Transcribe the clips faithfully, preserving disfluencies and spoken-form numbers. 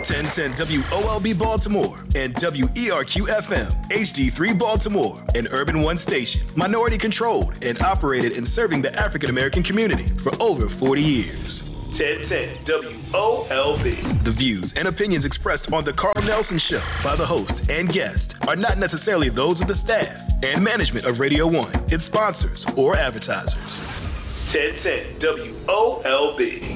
ten ten W O L B Baltimore and W E R Q F M, H D three Baltimore, an Urban One station, minority controlled and operated in serving the African American community for over forty years. ten ten W O L B. The views and opinions expressed on The Carl Nelson Show by the host and guest are not necessarily those of the staff and management of Radio One, its sponsors, or advertisers. ten ten W O L B.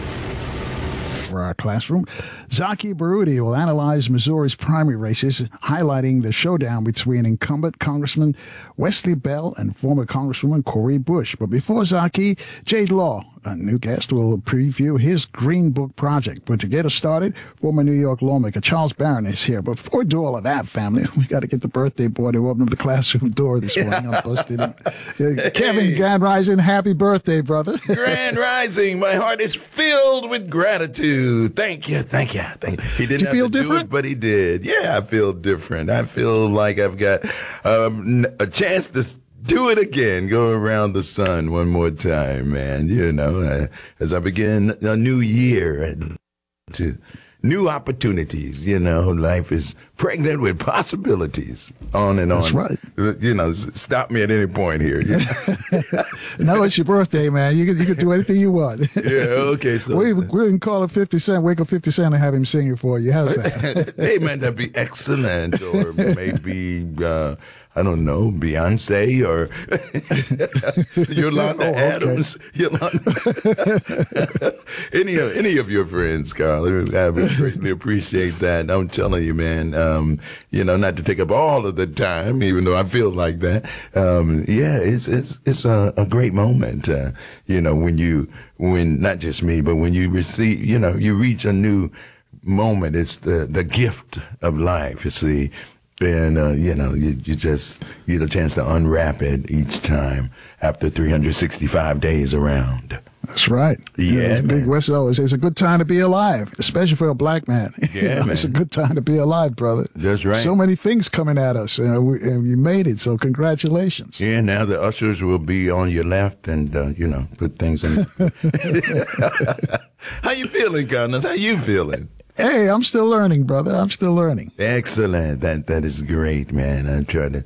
For our classroom, Zaki Baruti will analyze Missouri's primary races, highlighting the showdown between incumbent Congressman Wesley Bell and former Congresswoman Cori Bush. But before Zaki, Jade Law, a new guest, will preview his Green Book project. But to get us started, former New York lawmaker Charles Barron is here. But before we do all of that, family, we got to get the birthday boy to open up the classroom door this morning. I'm busted in. Uh, Kevin, hey. Grand Rising, happy birthday, brother. Grand Rising, my heart is filled with gratitude. Thank you, thank you, thank you. He didn't do you have feel to different? do it, but he did. Yeah, I feel different. I feel like I've got um, a chance to do it again, go around the sun one more time, man. You know, uh, as I begin a new year and to new opportunities, you know, life is pregnant with possibilities, on and on. That's right. You know, stop me at any point here. You know? No, it's your birthday, man. You can, you can do anything you want. Yeah, okay. So we, we can call it fifty Cent, wake up fifty Cent and have him sing it for you. How's that? Hey, man, that'd be excellent. Or maybe, uh, I don't know, Beyonce or Yolanda oh, okay. Adams. Yolanda. any, of, any of your friends, Carl. I would greatly appreciate that. I'm telling you, man, um, you know, not to take up all of the time, even though I feel like that. Um, yeah, it's it's it's a, a great moment, uh, you know, when you, when not just me, but when you receive, you know, you reach a new moment. It's the, the gift of life, you see. And, uh, you know, you, you just get a chance to unwrap it each time after three hundred sixty-five days around. That's right. Yeah, yeah Big West always it's a good time to be alive, especially for a black man. Yeah, man. It's a good time to be alive, brother. That's right. So many things coming at us, and, we, and you made it, so congratulations. Yeah, now the ushers will be on your left and, uh, you know, put things in. How you feeling, Connors? How you feeling? Hey, I'm still learning, brother. I'm still learning. Excellent. That that is great, man. I try to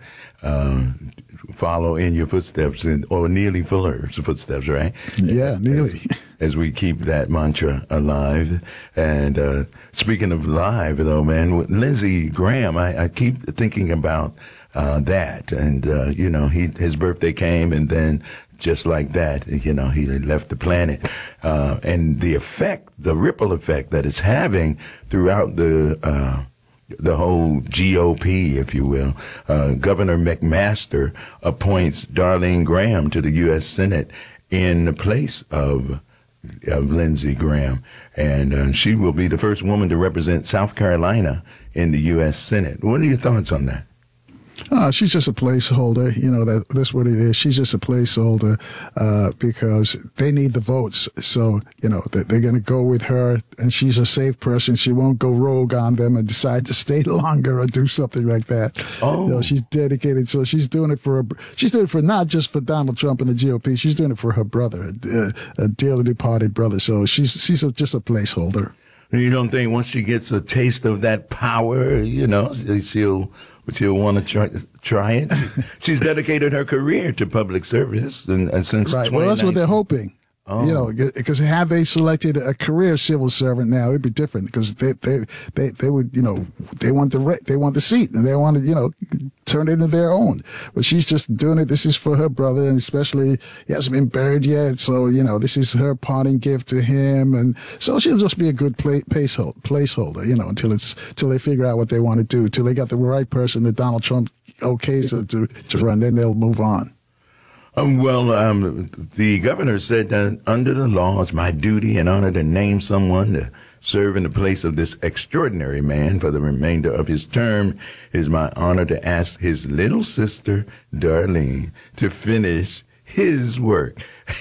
um, follow in your footsteps, and, or Neely Fuller's footsteps, right? Yeah, Neely. As, as we keep that mantra alive. And uh, speaking of live, though, man, with Lindsey Graham, I, I keep thinking about uh, that. And, uh, you know, he his birthday came, and then just like that, you know, he left the planet. Uh, and the effect, the ripple effect that it's having throughout the uh, the whole G O P, if you will. Uh, Governor McMaster appoints Darlene Graham to the U S Senate in the place of of Lindsey Graham. And uh, she will be the first woman to represent South Carolina in the U S Senate. What are your thoughts on that? Oh, she's just a placeholder. You know, that that's what it is. She's just a placeholder uh, because they need the votes. So, you know, they, they're going to go with her, and she's a safe person. She won't go rogue on them and decide to stay longer or do something like that. Oh. You know, she's dedicated. So she's doing it for, her, she's doing it for not just for Donald Trump and the G O P. She's doing it for her brother, a, a dearly departed brother. So she's, she's a, just a placeholder. You don't think once she gets a taste of that power, you know, she'll... But she'll want to try try it. She's dedicated her career to public service, and, and since right. Well, that's what they're hoping. Oh. You know, because had they selected a career civil servant now, it'd be different because they they they, they would, you know, they want the re- they want the seat and they want to, you know, turn it into their own. But she's just doing it. This is for her brother, and especially he hasn't been buried yet, so you know this is her parting gift to him, and so she'll just be a good play, placeholder, placeholder, you know, until it's until they figure out what they want to do, till they got the right person that Donald Trump okays to to, to run, then they'll move on. Um, well, um, the governor said that under the law, it's my duty and honor to name someone to serve in the place of this extraordinary man for the remainder of his term. It is my honor to ask his little sister, Darlene, to finish his work.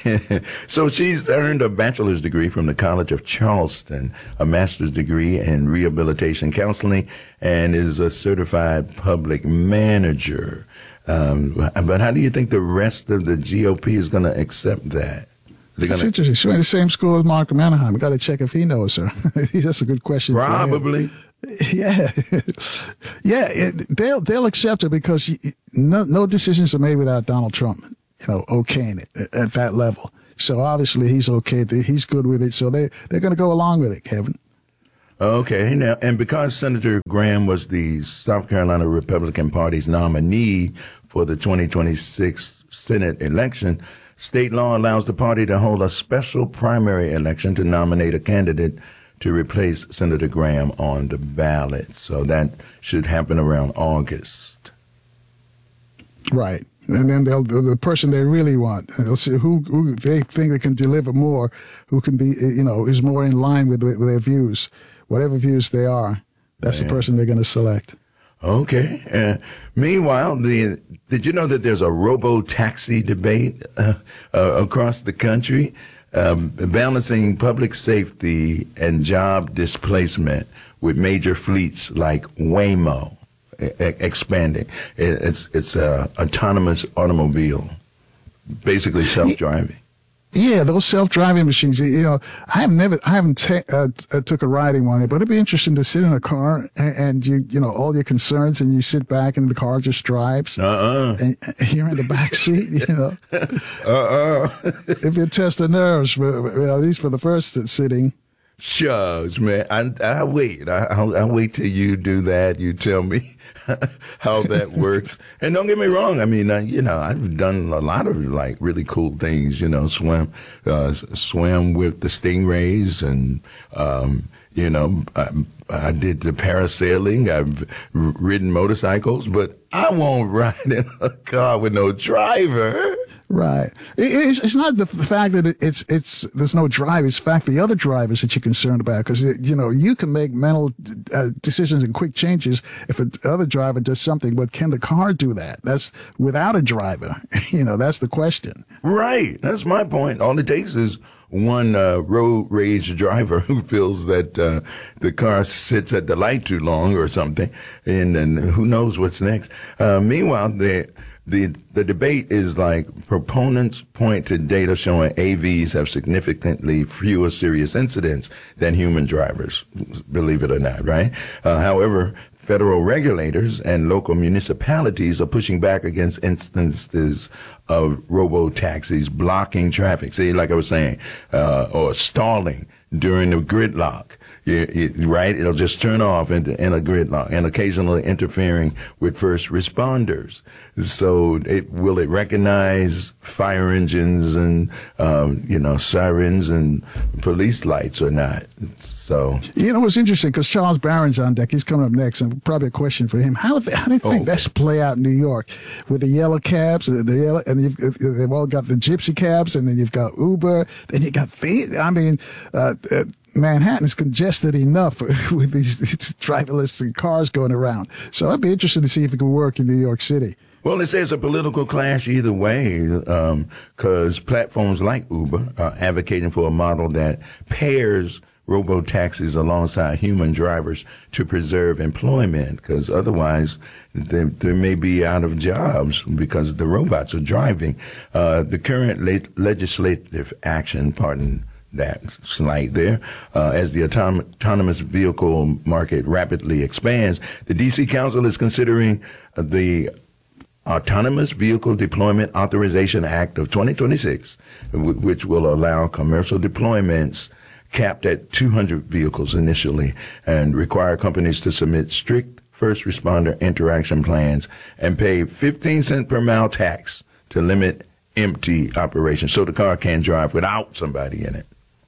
So she's earned a bachelor's degree from the College of Charleston, a master's degree in rehabilitation counseling, and is a certified public manager. Um, but how do you think the rest of the G O P is going to accept that? They're That's gonna, interesting. She went to the same school as Mark Mannerheim. We got to check if he knows her. That's a good question. probably. Yeah, yeah. It, they'll they'll accept it because you, no no decisions are made without Donald Trump, you know, okaying it at, at that level. So obviously he's okay. He's good with it. So they they're going to go along with it, Kevin. Okay, now, and because Senator Graham was the South Carolina Republican Party's nominee for the twenty twenty-six Senate election, state law allows the party to hold a special primary election to nominate a candidate to replace Senator Graham on the ballot. So that should happen around August. Right. And then they'll the person they really want. They'll see who, who they think they can deliver more, who can be, you know, is more in line with, with their views. Whatever views they are, that's Man. the person they're going to select. Okay. Uh, meanwhile, the did you know that there's a robo-taxi debate uh, uh, across the country? Um, balancing public safety and job displacement with major fleets like Waymo e- expanding. It, it's it's a autonomous automobile, basically self-driving. Yeah, those self-driving machines. You know, I have never, I haven't ta- uh, uh, took a ride in one, but it'd be interesting to sit in a car and, and you, you know, all your concerns, and you sit back and the car just drives. Uh-uh. And you're in the back seat. You know. uh-uh. If you test the nerves, for, at least for the first sitting. Shucks, man. I I wait. I I'll, I'll wait till you do that. You tell me how that works. And don't get me wrong. I mean, I, you know, I've done a lot of like really cool things. You know, swim, uh, swim with the stingrays, and um, you know, I, I did the parasailing. I've ridden motorcycles, but I won't ride in a car with no driver. Right. It, it's, it's not the fact that it's it's there's no drive. It's the fact the other drivers that you're concerned about, because you know you can make mental uh, decisions and quick changes if the other driver does something, but can the car do that? That's without a driver. You know, that's the question. Right. That's my point. All it takes is one uh, road rage driver who feels that uh, the car sits at the light too long or something, and then who knows what's next. Uh, meanwhile, the The the debate is like proponents point to data showing A Vs have significantly fewer serious incidents than human drivers, believe it or not, right? Uh, however, federal regulators and local municipalities are pushing back against instances of robo-taxis blocking traffic, see, like I was saying, uh, or stalling during the gridlock. You, you, right? It'll just turn off in, in a gridlock, and occasionally interfering with first responders. So it, will it recognize fire engines and, um, you know, sirens and police lights or not? So, you know, it's interesting because Charles Barron's on deck. He's coming up next, and probably a question for him. How, how do you think okay. that's play out in New York with the yellow cabs, the yellow, and you've, they've all got the gypsy cabs, and then you've got Uber, then you got the, I mean, uh, uh, Manhattan is congested enough with these, these driverless cars going around. So I'd be interested to see if it can work in New York City. Well, it says a political clash either way, because um, platforms like Uber are advocating for a model that pairs robo-taxis alongside human drivers to preserve employment, because otherwise they, they may be out of jobs because the robots are driving. Uh, the current le- legislative action, pardon that slight there, uh, as the autom- autonomous vehicle market rapidly expands, the D C Council is considering uh, the Autonomous Vehicle Deployment Authorization Act of twenty twenty-six, w- which will allow commercial deployments capped at two hundred vehicles initially, and require companies to submit strict first responder interaction plans and pay fifteen cents per mile tax to limit empty operations, so the car can drive without somebody in it.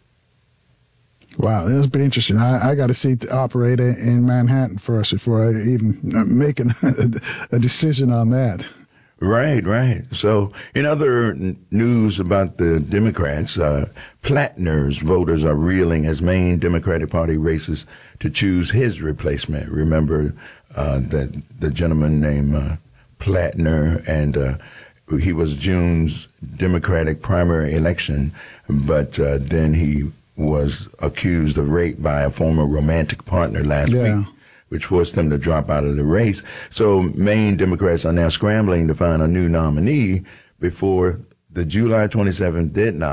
Wow, this will be interesting. I, I got to see it operate in Manhattan first before I even make a, a decision on that. Right, right. So, in other n- news about the Democrats, uh, Plattner's voters are reeling as main Democratic Party races to choose his replacement. Remember uh, that the gentleman named uh, Plattner, and uh, he was June's Democratic primary election, but uh, then he was accused of rape by a former romantic partner last yeah. week, which forced him to drop out of the race. So Maine Democrats are now scrambling to find a new nominee before the July twenty-seventh deadline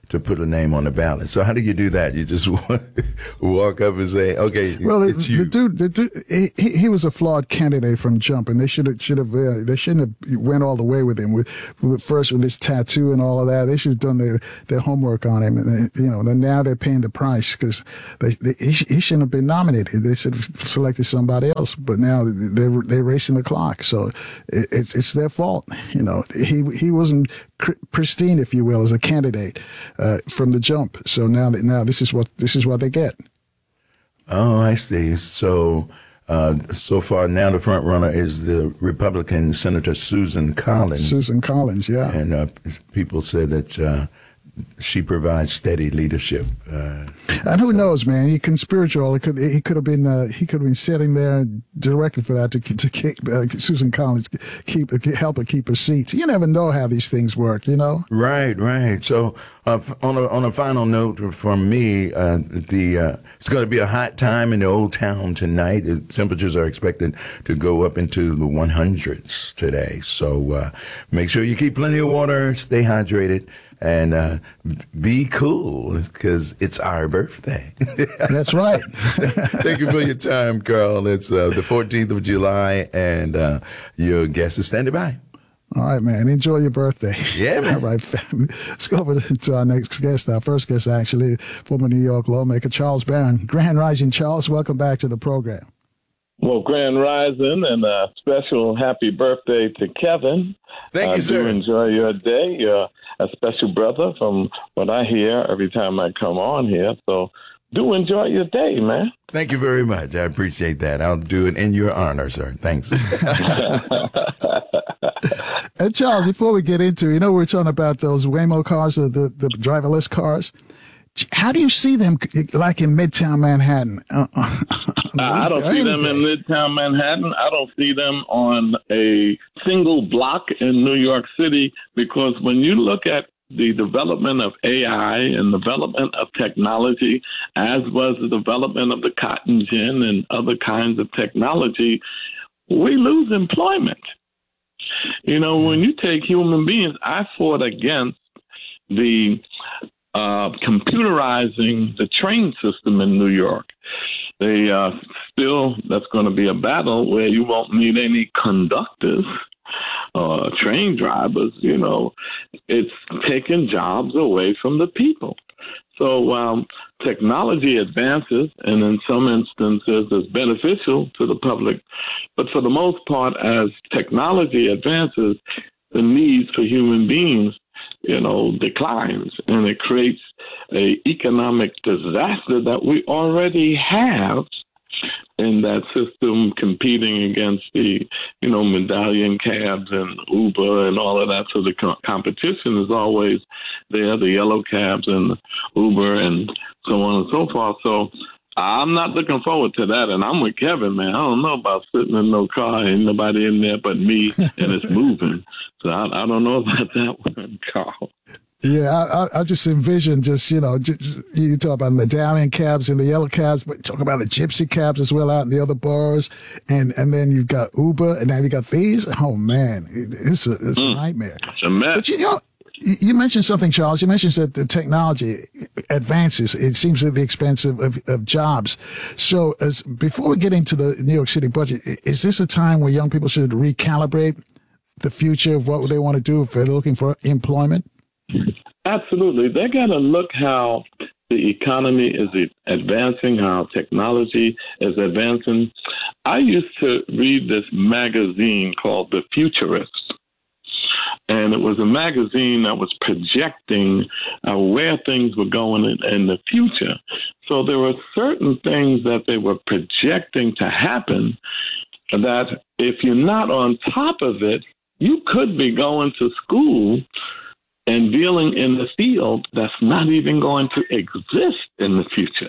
to put a name on the ballot. So how do you do that? You just walk up and say, "Okay, well, it's the, you." The dude, the dude he, he was a flawed candidate from jump, and they should have should have uh, they shouldn't have went all the way with him. With, with first with his tattoo and all of that, they should have done their, their homework on him. And they, you know, then now they're paying the price because they, they he, he shouldn't have been nominated. They should have selected somebody else. But now they're they're racing the clock, so it, it's it's their fault. You know, he he wasn't pristine, if you will, as a candidate uh, from the jump. So now that now this is what this is what they get. Oh, I see. So uh, so far now the front runner is the Republican Senator Susan Collins. Susan Collins, yeah. And uh, people said that uh, she provides steady leadership. Uh, and who so. knows, man? He can spiritual. He could he could have been uh, he could have been sitting there directly for that to to keep uh, Susan Collins keep help her keep her seat. You never know how these things work, you know. Right, right. So uh, on a on a final note from me, uh, the uh, it's going to be a hot time in the Old Town tonight. The temperatures are expected to go up into the one hundreds today. So uh, make sure you keep plenty of water, stay hydrated. And uh, be cool because it's our birthday. That's right. Thank you for your time, Carl. It's uh, the fourteenth of July, and uh, your guest is standing by. All right, man. Enjoy your birthday. Yeah, man. All right, family. Let's go over to our next guest. Our first guest, actually, former New York lawmaker Charles Barron. Grand Rising, Charles. Welcome back to the program. Well, Grand Rising and a special happy birthday to Kevin. Thank you, I sir. do enjoy your day. You're a special brother from what I hear every time I come on here. So do enjoy your day, man. Thank you very much. I appreciate that. I'll do it in your honor, sir. Thanks. And Charles, before we get into, you know, we're talking about those Waymo cars, the, the, the driverless cars. How do you see them, like in Midtown Manhattan? Uh, I don't see them in Midtown Manhattan. I don't see them on a single block in New York City because when you look at the development of A I and development of technology, as was the development of the cotton gin and other kinds of technology, we lose employment. You know, when you take human beings, I fought against the Uh, computerizing the train system in New York. They uh, still, that's going to be a battle where you won't need any conductors or uh, train drivers. You know, it's taking jobs away from the people. So um, technology advances, and in some instances is beneficial to the public. But for the most part, as technology advances, the needs for human beings you know, declines, and it creates a economic disaster that we already have in that system competing against the, you know, medallion cabs and Uber and all of that. So the co- competition is always there, the yellow cabs and Uber and so on and so forth. So I'm not looking forward to that. And I'm with Kevin, man. I don't know about sitting in no car, ain't nobody in there but me, and it's moving. So I, I don't know about that one, Carl. Yeah, I, I just envision just, you know, just, you talk about medallion cabs and the yellow cabs, but talk about the gypsy cabs as well out in the other boroughs. And and then you've got Uber, and now you got these. Oh, man, it, it's, a, it's mm, a nightmare. It's a mess. But, you know, you mentioned something, Charles. You mentioned that the technology advances. It seems at the expense of, of, of jobs. So as before we get into the New York City budget, is this a time where young people should recalibrate the future of what they want to do if they're looking for employment? Absolutely. They got to look how the economy is advancing, how technology is advancing. I used to read this magazine called The Futurist. And it was a magazine that was projecting uh, where things were going in, in the future. So there were certain things that they were projecting to happen that if you're not on top of it, you could be going to school and dealing in the field that's not even going to exist in the future.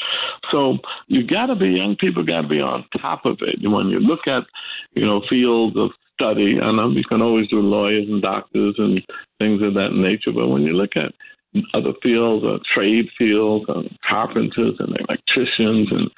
So you got to be, young people got to be on top of it. When you look at, you know, fields of study, I know you can always do lawyers and doctors and things of that nature, but when you look at other fields, uh, trade fields, and carpenters and electricians and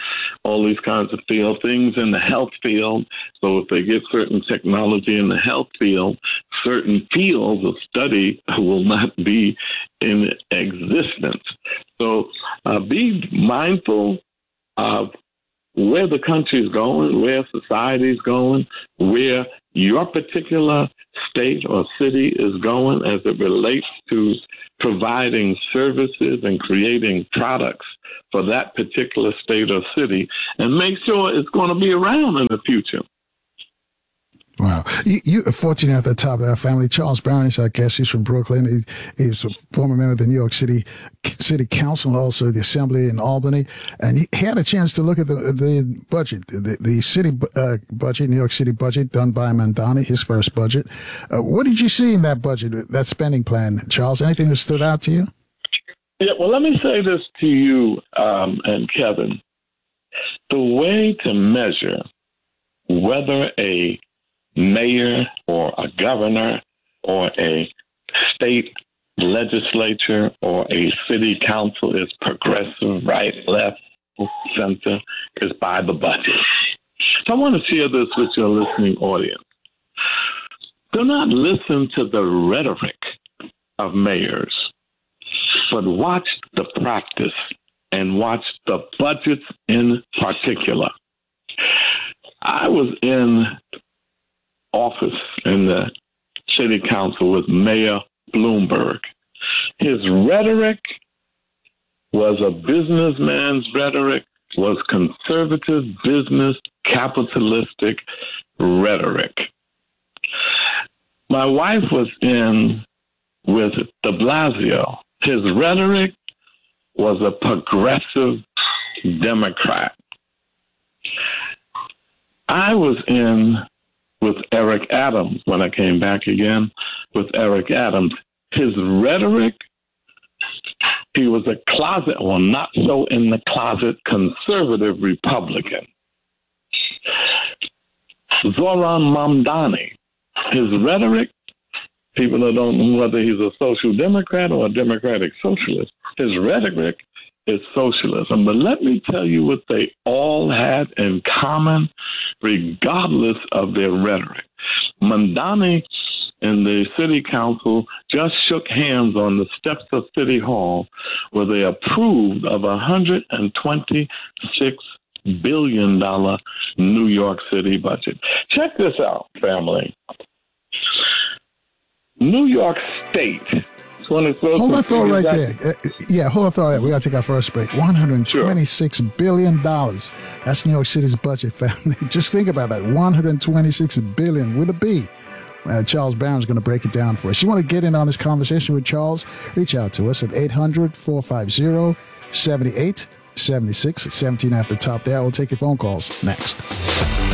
all these kinds of field things in the health field. So if they get certain technology in the health field, certain fields of study will not be in existence. So uh, be mindful of where the country is going, where society is going, where your particular state or city is going as it relates to providing services and creating products for that particular state or city, and make sure it's going to be around in the future. Wow. You, you are fortunate at the top of our family. Charles Brown is our guest. He's from Brooklyn. He, he's a former member of the New York City City Council, and also the Assembly in Albany. And he had a chance to look at the the budget, the, the city uh, budget, New York City budget done by Mamdani, his first budget. Uh, what did you see in that budget, that spending plan, Charles? Anything that stood out to you? Yeah, well, let me say this to you um, and Kevin. The way to measure whether a mayor or a governor or a state legislature or a city council is progressive, right, left, center, is by the budget. So I want to share this with your listening audience. Do not listen to the rhetoric of mayors, but watch the practice and watch the budgets in particular. I was in office in the city council with Mayor Bloomberg. His rhetoric was a businessman's rhetoric, was conservative business, capitalistic rhetoric. My wife was in with de Blasio. His rhetoric was a progressive Democrat. I was in with Eric Adams when I came back again with Eric Adams. His rhetoric, he was a closet, well, not so in the closet, conservative Republican. Zoran Mamdani, his rhetoric, people that don't know whether he's a social democrat or a democratic socialist, his rhetoric is socialism. But let me tell you what they all had in common, regardless of their rhetoric. Mamdani and the city council just shook hands on the steps of City Hall where they approved of a one hundred twenty-six billion dollars New York City budget. Check this out, family. New York State. Hold that thought right there. Uh, yeah, hold that thought right there. We got to take our first break. one hundred twenty-six sure. billion dollars. That's New York City's budget, family. Just think about that. one hundred twenty-six billion dollars with a B. Uh, Charles Brown is going to break it down for us. You want to get in on this conversation with Charles? Reach out to us at eight hundred, four five zero, seven eight seven six. seventeen at the top there. We'll take your phone calls next.